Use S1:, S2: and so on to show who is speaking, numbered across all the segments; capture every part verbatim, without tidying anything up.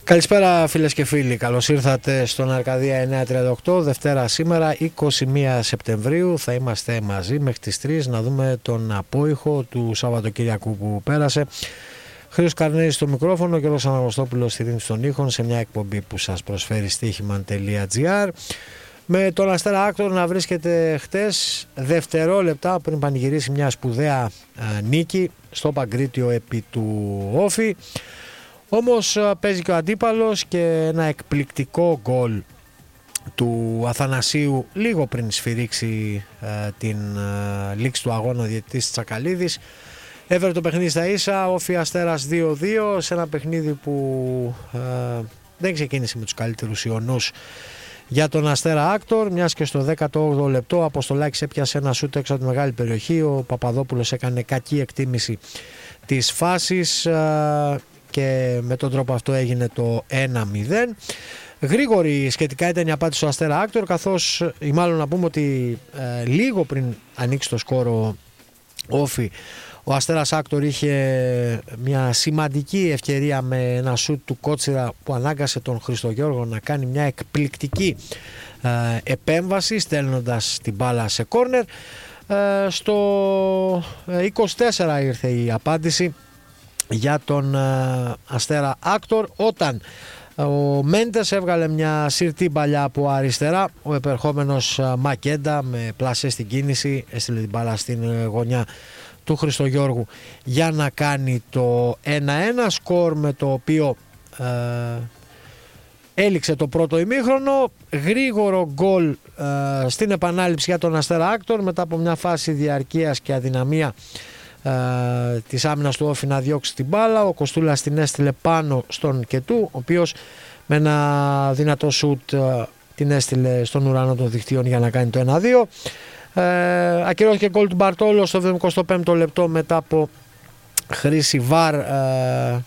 S1: Καλησπέρα φίλες και φίλοι, καλώς ήρθατε στον Αρκαδία εννιακόσια τριάντα οκτώ, Δευτέρα σήμερα είκοσι μία Σεπτεμβρίου. Θα είμαστε μαζί μέχρι τις τρεις να δούμε τον απόϊχο του Σαββατοκυριακού που πέρασε. Χρήστος Καρνέζης στο μικρόφωνο και Γιώργος Αναγνωστόπουλος στη ρύθμιση των ήχων σε μια εκπομπή που σας προσφέρει στοίχημαν τελεία τζι άρ. Με τον Αστέρα Άκτορ να βρίσκεται χτες δευτερόλεπτα πριν πανηγυρίσει μια σπουδαία α, νίκη στο Παγκρίτιο επί του Όφη. Όμως παίζει και ο αντίπαλος και ένα εκπληκτικό γκολ του Αθανασίου λίγο πριν σφυρίξει ε, την ε, λήξη του αγώνα ο διαιτητής Τσακαλίδης. Έφερε το παιχνίδι στα ίσα, Όφη Αστέρας δύο δύο σε ένα παιχνίδι που ε, δεν ξεκίνησε με τους καλύτερους ιονούς για τον Αστέρα Άκτορ, μιας και στο δέκατο όγδοο λεπτό ο Αποστολάκης έπιασε ένα σούτ έξω από τη μεγάλη περιοχή, ο Παπαδόπουλος έκανε κακή εκτίμηση της φάσης ε, και με τον τρόπο αυτό έγινε το ένα μηδέν. Γρήγορη σχετικά ήταν η απάντηση του Αστέρα Άκτορ, καθώς ή μάλλον να πούμε ότι ε, λίγο πριν ανοίξει το σκόρο Όφη, ο Αστέρας Άκτορ είχε μια σημαντική ευκαιρία με ένα σούτ του Κότσιρα που ανάγκασε τον Χριστογιώργο να κάνει μια εκπληκτική ε, επέμβαση στέλνοντας την μπάλα σε κόρνερ. Ε, στο είκοσι τέσσερα ήρθε η απάντηση για τον uh, Αστέρα Άκτορ, όταν uh, ο Μέντες έβγαλε μια συρτή μπαλιά από αριστερά, ο επερχόμενος uh, Μακέντα με πλασέ στην κίνηση έστειλε την μπάλα στην uh, γωνιά του Χριστογιώργου για να κάνει το ένα ένα, σκορ με το οποίο uh, έληξε το πρώτο ημίχρονο. Γρήγορο γκολ uh, στην επανάληψη για τον Αστέρα Άκτορ μετά από μια φάση διαρκείας και αδυναμία Uh, της άμυνας του Όφη να διώξει την μπάλα. Ο Κοστούλας την έστειλε πάνω στον Κετού, ο οποίος με ένα δυνατό σουτ uh, την έστειλε στον ουρανό των δικτύων για να κάνει το ένα δύο. Uh, ακυρώθηκε γκολ του Μπαρτόλο στο εβδομηκοστό πέμπτο λεπτό μετά από χρήση βαρ. Uh,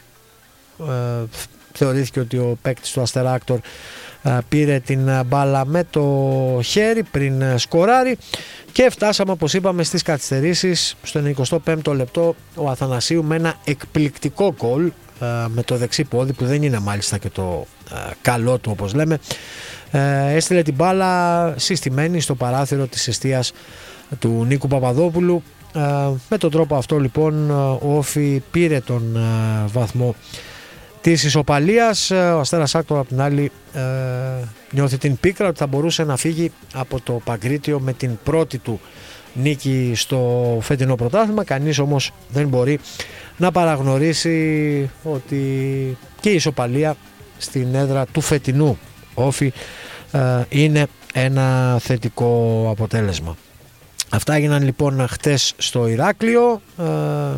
S1: uh, θεωρήθηκε ότι ο παίκτης του Αστέρα Άκτορ uh, πήρε την μπάλα με το χέρι πριν σκοράρει. Και φτάσαμε, όπως είπαμε, στις καθυστερήσεις. Στο ενενηκοστό πέμπτο λεπτό ο Αθανασίου με ένα εκπληκτικό γκολ με το δεξί πόδι, που δεν είναι μάλιστα και το α, καλό του όπως λέμε, ε, έστειλε την μπάλα συστημένη στο παράθυρο της εστίας του Νίκου Παπαδόπουλου. Ε, με τον τρόπο αυτό λοιπόν ο Όφη πήρε τον α, βαθμό της ισοπαλίας. Ο Αστέρας Άκτορ απ' την άλλη ε, νιώθει την πίκρα ότι θα μπορούσε να φύγει από το Παγκρίτιο με την πρώτη του νίκη στο φετινό πρωτάθλημα. Κανείς όμως δεν μπορεί να παραγνωρίσει ότι και η ισοπαλία στην έδρα του φετινού Όφη ε, είναι ένα θετικό αποτέλεσμα. Αυτά έγιναν λοιπόν χτες στο Ηράκλειο. ε,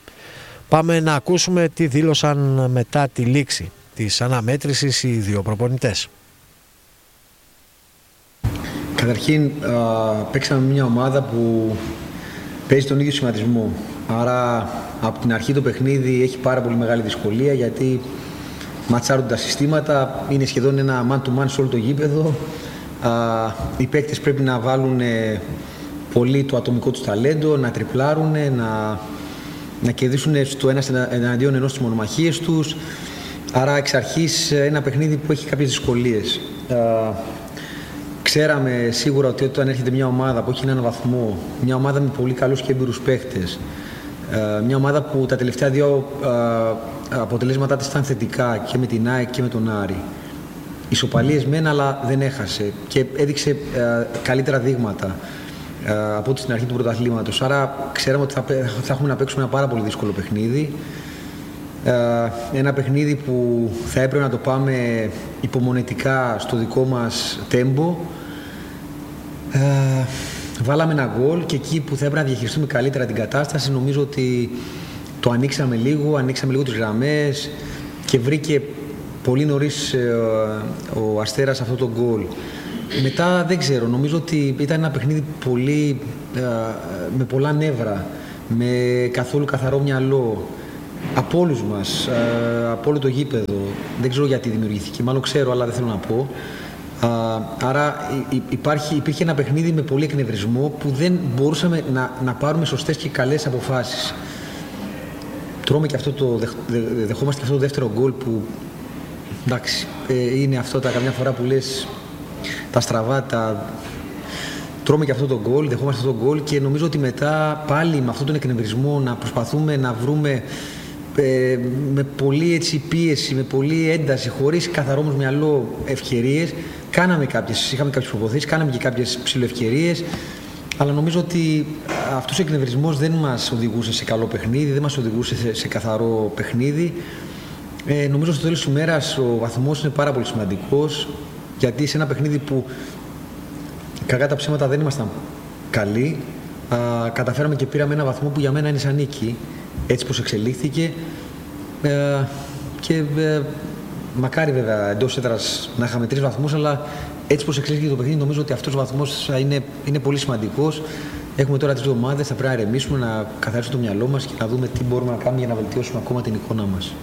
S1: Πάμε να ακούσουμε τι δήλωσαν μετά τη λήξη της αναμέτρησης οι δύο προπονητές.
S2: Καταρχήν α, παίξαμε μια ομάδα που παίζει τον ίδιο σχηματισμό. Άρα από την αρχή το παιχνίδι έχει πάρα πολύ μεγάλη δυσκολία, γιατί ματσάρουν τα συστήματα, είναι σχεδόν ένα man to man σε όλο το γήπεδο. Α, οι παίκτες πρέπει να βάλουν πολύ το ατομικό τους ταλέντο, να τριπλάρουν, να... να κερδίσουν στο ένα εναντίον ενός στις μονομαχίες τους. Άρα εξ αρχής ένα παιχνίδι που έχει κάποιες δυσκολίες. Α, ξέραμε σίγουρα ότι όταν έρχεται μια ομάδα που έχει έναν βαθμό, μια ομάδα με πολύ καλούς και έμπειρους παίχτες, α, μια ομάδα που τα τελευταία δύο α, αποτελέσματά της ήταν θετικά και με την ΑΕΚ και με τον Άρη. Ισοπαλίες μεν, αλλά δεν έχασε και έδειξε α, καλύτερα δείγματα από ό,τι στην αρχή του πρωταθλήματος. Άρα ξέραμε ότι θα, θα έχουμε να παίξουμε ένα πάρα πολύ δύσκολο παιχνίδι. Ένα παιχνίδι που θα έπρεπε να το πάμε υπομονετικά στο δικό μας τέμπο. Βάλαμε ένα γκολ και εκεί που θα έπρεπε να διαχειριστούμε καλύτερα την κατάσταση, νομίζω ότι το ανοίξαμε λίγο, ανοίξαμε λίγο τις γραμμές και βρήκε πολύ νωρίς ο Αστέρας αυτό το γκολ. Μετά δεν ξέρω, νομίζω ότι ήταν ένα παιχνίδι πολύ, α, με πολλά νεύρα, με καθόλου καθαρό μυαλό από όλους μας, α, από όλο το γήπεδο. Δεν ξέρω γιατί δημιουργήθηκε, μάλλον ξέρω αλλά δεν θέλω να πω. Α, άρα υπάρχει, υπήρχε ένα παιχνίδι με πολύ εκνευρισμό που δεν μπορούσαμε να, να πάρουμε σωστές και καλές αποφάσεις. Τρώμε και αυτό το, δεχόμαστε και αυτό το δεύτερο γκολ που εντάξει, ε, είναι αυτό τα καμιά φορά που λες τα στραβά, τα... τρώμε και αυτό το γκολ, δεχόμαστε αυτό το γκολ και νομίζω ότι μετά πάλι με αυτόν τον εκνευρισμό να προσπαθούμε να βρούμε ε, με πολλή έτσι, πίεση, με πολλή ένταση, χωρίς καθαρό όμως μυαλό ευκαιρίες, κάναμε κάποιες, είχαμε κάποιες προποθέσεις, κάναμε και κάποιες ψιλοευκαιρίες, αλλά νομίζω ότι αυτός ο εκνευρισμός δεν μας οδηγούσε σε καλό παιχνίδι, δεν μας οδηγούσε σε, σε καθαρό παιχνίδι. Ε, νομίζω στο τέλος της ημέρας ο βαθμός είναι πάρα πολύ σημαντικός, γιατί σε ένα παιχνίδι που κακά τα ψέματα δεν ήμασταν καλοί, α, καταφέραμε και πήραμε ένα βαθμό που για μένα είναι σαν νίκη, έτσι πως εξελίχθηκε. Ε, και ε, μακάρι βέβαια εντός έδρας να είχαμε τρεις βαθμούς, αλλά έτσι πως εξελίχθηκε το παιχνίδι νομίζω ότι αυτός ο βαθμός είναι, είναι πολύ σημαντικός. Έχουμε τώρα τρεις εβδομάδες, θα πρέπει να ηρεμήσουμε, να καθαρίσουμε το μυαλό μας και να δούμε τι μπορούμε να κάνουμε για να βελτιώσουμε ακόμα την εικόνα μας.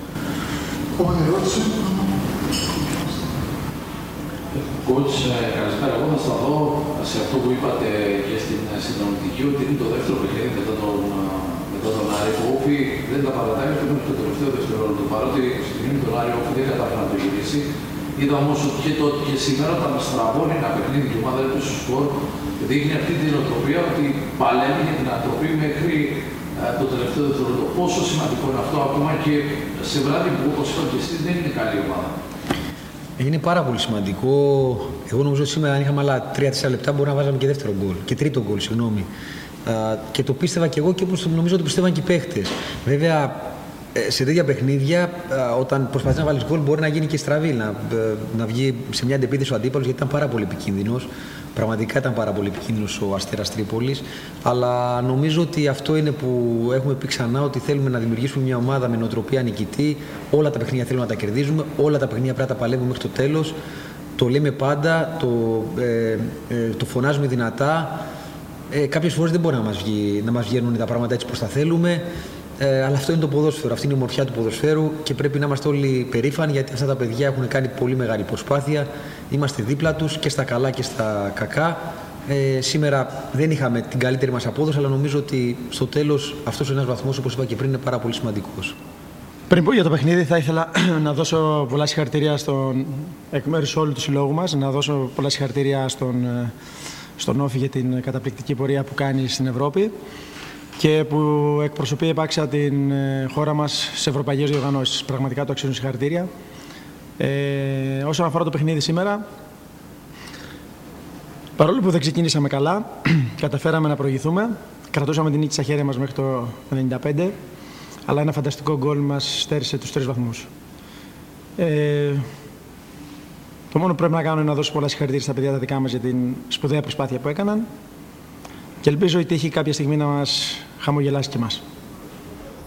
S3: Coach, καλησπέρα. Εγώ θα σταθώ σε αυτό που είπατε και στην συνδρομητική, ότι είναι το δεύτερο παιχνίδι μετά τον, μετά τον Άρη, που όφη δεν τα παρατάει και μέχρι το τελευταίο δευτερόλεπτο. Παρότι στη στιγμή τον Άρη όφη δεν κατάφερε να το γυρίσει. Είδα όμως ότι και, το, και σήμερα όταν στραβώνει ένα παιχνίδι και η ομάδα του στο σκορ, δείχνει αυτή την οτροπία ότι παλεύει για την ανατροπή μέχρι το τελευταίο δευτερόλεπτο. Πόσο σημαντικό είναι αυτό, ακόμα και σε βράδυ που όπως είπατε και εσείς δεν είναι καλή ομάδα.
S2: Είναι πάρα πολύ σημαντικό. Εγώ νομίζω ότι σήμερα, αν είχαμε άλλα τρία τέσσερα λεπτά, μπορεί να βάζαμε και δεύτερο γκολ. Και τρίτο γκολ, συγγνώμη. Α, και το πίστευα και εγώ και όπως νομίζω ότι πίστευαν και οι παίχτες. Βέβαια, σε τέτοια παιχνίδια, α, όταν προσπαθεί να βάλει γκολ, μπορεί να γίνει και στραβή. Να, να βγει σε μια αντεπίθεση ο αντίπαλος, γιατί ήταν πάρα πολύ επικίνδυνος. Πραγματικά ήταν πάρα πολύ επικίνδυνος ο Αστέρας Τρίπολης. Αλλά νομίζω ότι αυτό είναι που έχουμε πει ξανά, ότι θέλουμε να δημιουργήσουμε μια ομάδα με νοοτροπία νικητή. Όλα τα παιχνίδια θέλουμε να τα κερδίζουμε, όλα τα παιχνίδια πρέπει να τα παλεύουμε μέχρι το τέλος. Το λέμε πάντα, το, ε, ε, το φωνάζουμε δυνατά. Ε, κάποιες φορές δεν μπορεί να μας, βγει, να μας βγαίνουν τα πράγματα έτσι πως τα θέλουμε. Ε, αλλά αυτό είναι το ποδόσφαιρο, αυτή είναι η ομορφιά του ποδοσφαίρου και πρέπει να είμαστε όλοι περήφανοι, γιατί αυτά τα παιδιά έχουν κάνει πολύ μεγάλη προσπάθεια. Είμαστε δίπλα τους και στα καλά και στα κακά. Ε, σήμερα δεν είχαμε την καλύτερη μας απόδοση, αλλά νομίζω ότι στο τέλος αυτός ο ένας βαθμός, όπως είπα και πριν, είναι πάρα πολύ σημαντικός.
S4: Πριν πω για το παιχνίδι, θα ήθελα να δώσω πολλά συγχαρητήρια στον, εκ μέρους όλου του συλλόγου μας, να δώσω πολλά συγχαρητήρια στον, στον Όφη για την καταπληκτική πορεία που κάνει στην Ευρώπη και που εκπροσωπεί επάξια την χώρα μας σε ευρωπαϊκές διοργανώσεις. Πραγματικά το αξίζουν συγχαρητήρια. Ε, όσον αφορά το παιχνίδι σήμερα, παρόλο που δεν ξεκίνησαμε καλά, καταφέραμε να προηγηθούμε. Κρατούσαμε την νίκη στα χέρια μας μέχρι το ενενήντα πέντε, αλλά ένα φανταστικό γκολ μας στέρισε τους τρεις βαθμούς. Ε, το μόνο που πρέπει να κάνω είναι να δώσω πολλά συγχαρητήρια στα παιδιά τα δικά μας για την σπουδαία προσπάθεια που έκαναν και ελπίζω η τύχη κάποια στιγμή να μας χαμογελάσει και εμάς.